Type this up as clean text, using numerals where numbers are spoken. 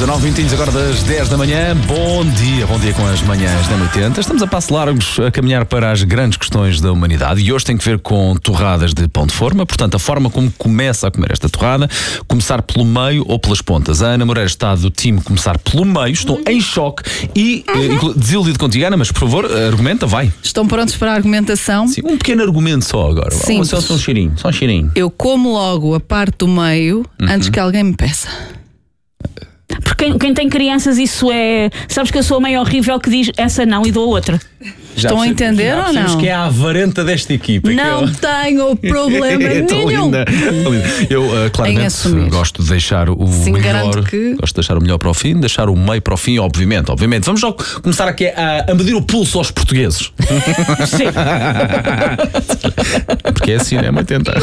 19 minutinhos agora das 10 da manhã. Bom dia com as manhãs da 80. Estamos a passo largos a caminhar para as grandes questões da humanidade e hoje tem que ver com torradas de pão de forma, portanto a forma como começa a comer esta torrada, começar pelo meio ou pelas pontas. A Ana Moreira está do time começar pelo meio, estou em choque e desiludido contigo, Ana, mas por favor, argumenta, vai. Estão prontos para a argumentação? Sim, um pequeno argumento só agora. Sim. Só um cheirinho, só um cheirinho. Eu como logo a parte do meio antes que alguém me peça. Porque quem tem crianças, isso é... Sabes que eu sou a mãe horrível que diz essa não e dou outra. Estão a entender ou não? Que é a avarenta desta equipa. Não tenho problema nenhum. Linda. Eu claramente gosto de deixar o melhor. Gosto de deixar o melhor para o fim, deixar o meio para o fim, obviamente. Vamos já começar aqui a medir o pulso aos portugueses. Sim. Porque é assim, é 80.